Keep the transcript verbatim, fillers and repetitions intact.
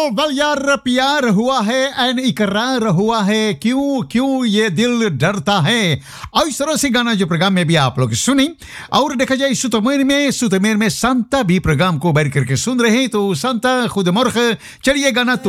Well यार, प्यार हुआ है एंड इकरार हुआ है, क्यों क्यों ये दिल डरता है। और इस तरह से गाना जो प्रोग्राम में भी आप लोग सुनी। और देखा जाए सुतमेर में सुतमेर में संता भी प्रोग्राम को बैठ करके सुन रहे हैं। तो संता खुद मुर्ख, चलिए गाना